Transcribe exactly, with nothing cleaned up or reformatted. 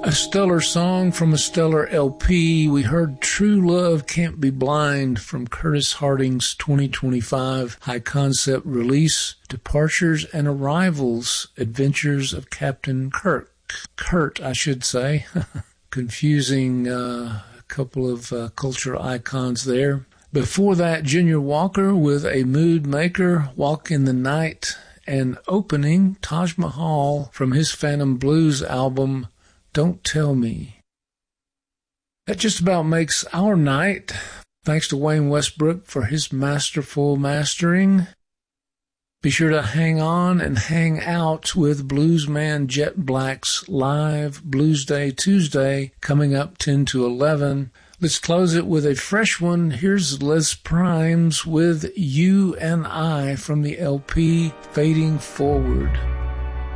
A stellar song from a stellar L P. We heard True Love Can't Be Blind from Curtis Harding's twenty twenty-five high concept release, Departures and Arrivals, Adventures of Captain Kirk. Kurt, I should say. Confusing uh, a couple of uh, cultural icons there. Before that, Junior Walker with A Mood Maker, Walk in the Night, and opening Taj Mahal from his Phantom Blues album, Don't Tell Me. That just about makes our night. Thanks to Wayne Westbrook for his masterful mastering. Be sure to hang on and hang out with Bluesman Jet Black's live Blues Day Tuesday coming up ten to eleven. Let's close it with a fresh one. Here's Les Primes with You and I from the L P Fading Forward.